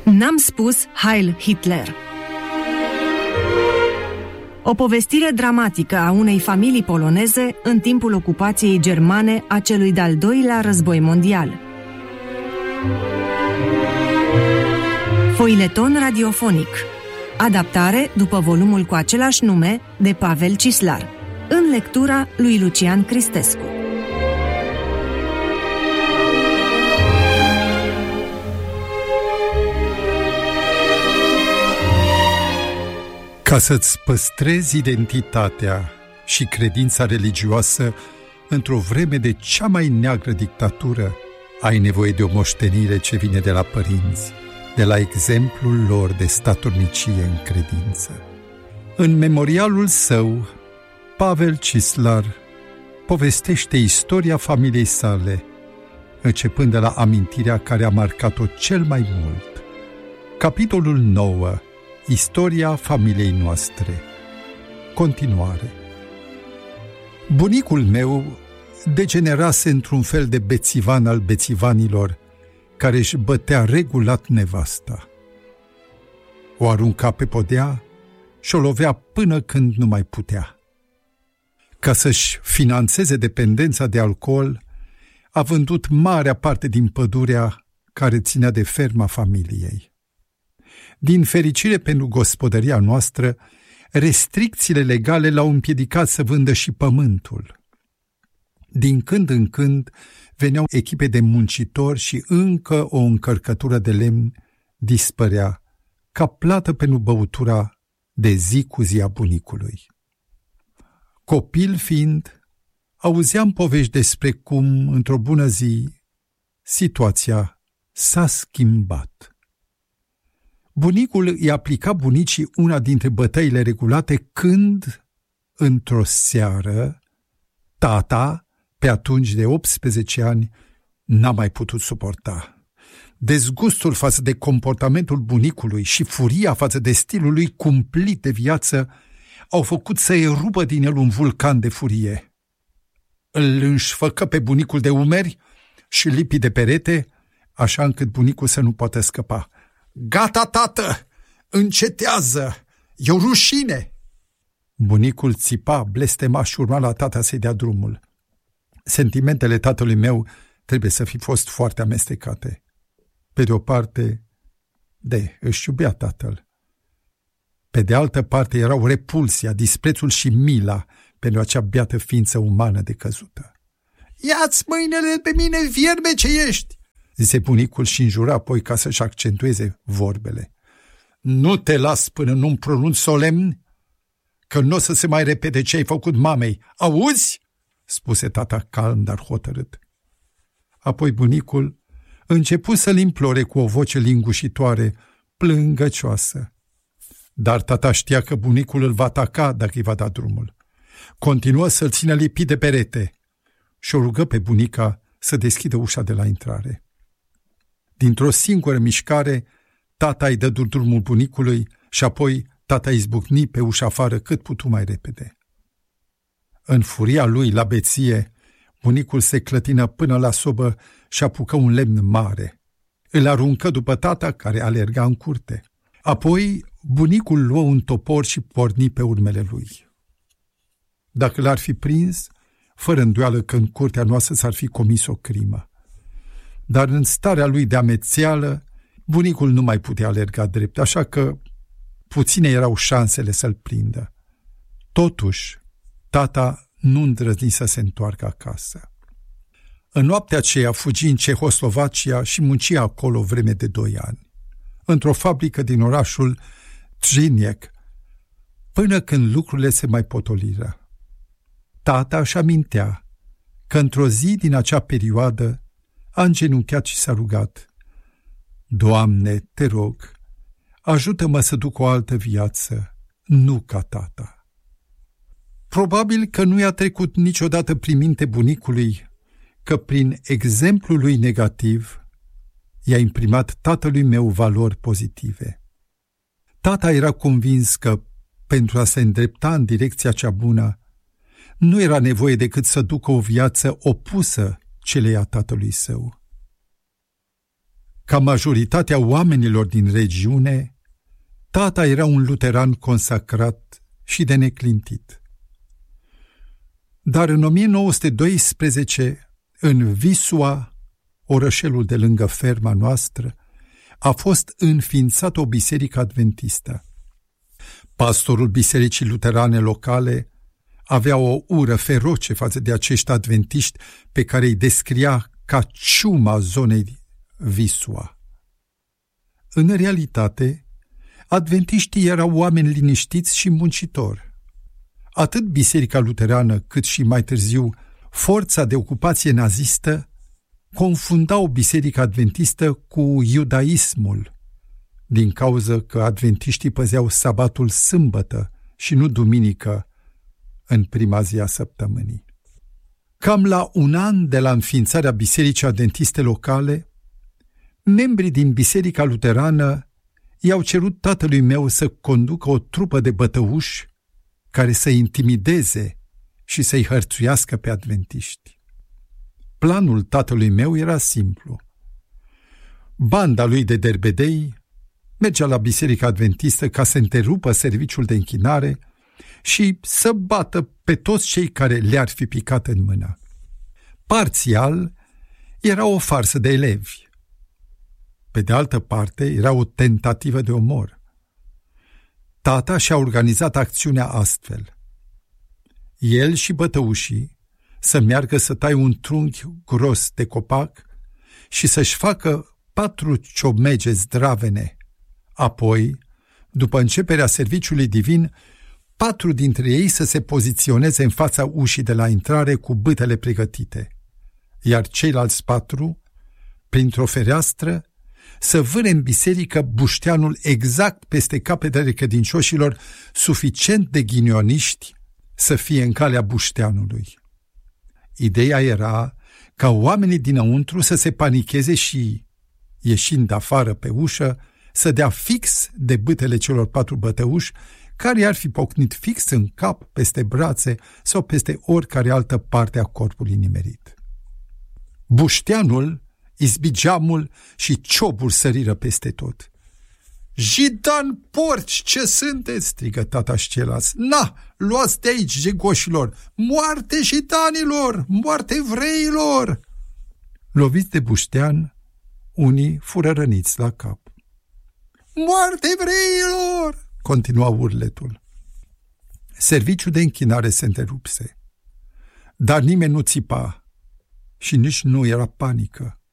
N-am spus Heil Hitler. O povestire dramatică a unei familii poloneze în timpul ocupației germane a celui de-al doilea război mondial. Foileton radiofonic. Adaptare după volumul cu același nume de Pavel Cislar. În lectura lui Lucian Cristescu. Ca să-ți păstrezi identitatea și credința religioasă într-o vreme de cea mai neagră dictatură, ai nevoie de o moștenire ce vine de la părinți, de la exemplul lor de statornicie în credință. În memorialul său, Pavel Cislar povestește istoria familiei sale, începând de la amintirea care a marcat-o cel mai mult. Capitolul 9. Istoria familiei noastre. Continuare. Bunicul meu degenerase într-un fel de bețivan al bețivanilor care își bătea regulat nevasta. O arunca pe podea și o lovea până când nu mai putea. Ca să-și finanțeze dependența de alcool, a vândut marea parte din pădurea care ținea de ferma familiei. Din fericire pentru gospodăria noastră, restricțiile legale l-au împiedicat să vândă și pământul. Din când în când veneau echipe de muncitori și încă o încărcătură de lemn dispărea ca plată pentru băutura de zi cu zi a bunicului. Copil fiind, auzeam povești despre cum, într-o bună zi, situația s-a schimbat. Bunicul îi aplica bunicii una dintre bătăile regulate când, într-o seară, tata, pe atunci de 18 ani, n-a mai putut suporta. Dezgustul față de comportamentul bunicului și furia față de stilul lui cumplit de viață au făcut să erupă din el un vulcan de furie. Îl înșfăcă pe bunicul de umeri și lipi de perete, așa încât bunicul să nu poată scăpa. "Gata, tată! Încetează! E o rușine!" Bunicul țipa, blestema și urma la tata să-i dea drumul. Sentimentele tatălui meu trebuie să fi fost foarte amestecate. Pe de o parte, își iubea tatăl. Pe de altă parte erau repulsia, disprețul și mila pentru acea beată ființă umană decăzută. "Ia-ți mâinile pe mine, vierme ce ești!" zise bunicul și înjura apoi ca să-și accentueze vorbele. "Nu te las până nu-mi pronunț solemn că nu o să se mai repede ce ai făcut mamei. Auzi?" spuse tata calm, dar hotărât. Apoi bunicul începu să-l implore cu o voce lingușitoare, plângăcioasă. Dar tata știa că bunicul îl va ataca dacă îi va da drumul. Continuă să-l țină lipit de perete și o rugă pe bunica să deschidă ușa de la intrare. Dintr-o singură mișcare, tata îi dă drumul bunicului și apoi tata izbucni pe ușa afară cât putu mai repede. În furia lui la beție, bunicul se clătină până la sobă și apucă un lemn mare. Îl aruncă după tata, care alerga în curte. Apoi, bunicul luă un topor și porni pe urmele lui. Dacă l-ar fi prins, fără îndoială că în curtea noastră s-ar fi comis o crimă. Dar în starea lui de amețeală, bunicul nu mai putea alerga drept, așa că puține erau șansele să-l prindă. Totuși, tata nu îndrăzni să se întoarcă acasă. În noaptea aceea fugi în Cehoslovacia și munci acolo vreme de 2 ani, într-o fabrică din orașul Trziniec, până când lucrurile se mai potoliră. Tata își amintea că într-o zi din acea perioadă a îngenunchiat și s-a rugat: "Doamne, te rog, ajută-mă să duc o altă viață, nu ca tata." Probabil că nu i-a trecut niciodată prin minte bunicului că prin exemplul lui negativ i-a imprimat tatălui meu valori pozitive. Tata era convins că, pentru a se îndrepta în direcția cea bună, nu era nevoie decât să ducă o viață opusă celei a tatălui său. Ca majoritatea oamenilor din regiune, tata era un luteran consacrat și de neclintit. Dar în 1912, în Visua, orășelul de lângă ferma noastră, a fost înființată o biserică adventistă. Pastorul bisericii luterane locale avea o ură feroce față de acești adventiști pe care îi descria ca ciuma zonei Visua. În realitate, adventiștii erau oameni liniștiți și muncitori. Atât biserica luterană, cât și mai târziu forța de ocupație nazistă confundau biserica adventistă cu iudaismul, din cauză că adventiștii păzeau sabatul sâmbătă și nu duminică în prima zi a săptămânii. Cam la un an de la înființarea bisericii adventiste locale, membrii din biserica luterană i-au cerut tatălui meu să conducă o trupă de bătăuși care să-i intimideze și să-i hărțuiască pe adventiști. Planul tatălui meu era simplu. Banda lui de derbedei mergea la biserica adventistă ca să întrerupă serviciul de închinare și să bată pe toți cei care le-ar fi picat în mână. Parțial, era o farsă de elevi. Pe de altă parte, era o tentativă de omor. Tata și-a organizat acțiunea astfel. El și bătăușii să meargă să tai un trunchi gros de copac și să-și facă 4 ciomege zdravene. Apoi, după începerea serviciului divin, 4 dintre ei să se poziționeze în fața ușii de la intrare cu bâtele pregătite, iar ceilalți 4, printr-o fereastră, să vâre în biserică bușteanul exact peste capetele credincioșilor, suficient de ghinioniști să fie în calea bușteanului. Ideea era ca oamenii dinăuntru să se panicheze și, ieșind afară pe ușă, să dea fix de bâtele celor 4 bătăuși care i-ar fi pocnit fix în cap, peste brațe sau peste oricare altă parte a corpului nimerit. Bușteanul, izbigeamul și ciobul săriră peste tot. "Jidan porci, ce sunteți?" strigă tata și ceilalți. "Na, luați de aici, jegoșilor! Moarte jidanilor! Moarte evreilor!" Loviți de buștean, unii fură răniți la cap. "Moarte evreilor!" continua urletul. Serviciul de închinare se întrerupse, dar nimeni nu țipa și nici nu era panică.